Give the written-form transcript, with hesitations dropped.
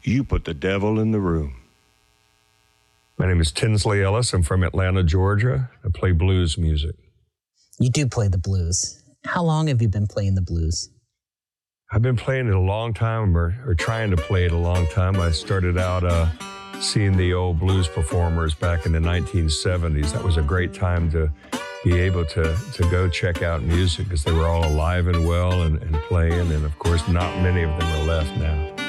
you put the devil in the room. My name is Tinsley Ellis. I'm from Atlanta, Georgia. I play blues music. You do play the blues. How long have you been playing the blues? I've been playing it a long time, or trying to play it a long time. I started out seeing the old blues performers back in the 1970s. That was a great time to be able to go check out music because they were all alive and well and playing. And of course, not many of them are left now.